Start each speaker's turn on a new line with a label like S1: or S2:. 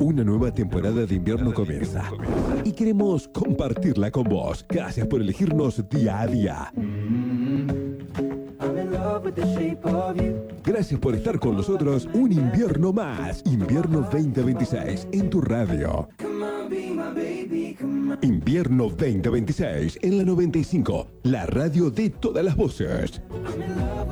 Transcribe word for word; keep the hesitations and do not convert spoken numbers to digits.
S1: Una nueva temporada de invierno comienza y queremos compartirla con vos. Gracias por elegirnos día a día. Gracias por estar con nosotros un invierno más. Invierno veinte veintiséis en tu radio. Invierno veinte veintiséis en la noventa y cinco, la radio de todas las voces.